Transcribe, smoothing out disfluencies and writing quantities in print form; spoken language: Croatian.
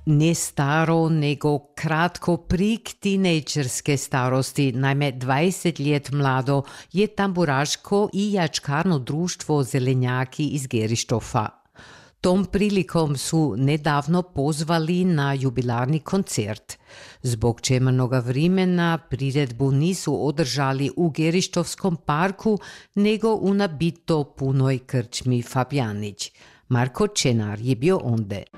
Ne staro, nego kratko prik tinejdžerske starosti, naime 20 let mlado, je tamburaško i jačkarno društvo Zelenjaki iz Gerištofa. Tom prilikom su nedavno pozvali na jubilarni koncert, zbog čemernoga vremena priredbu nisu održali u Gerištovskom parku, nego u nabito punoj krčmi Fabjanić. Marko Čenar je bio onde.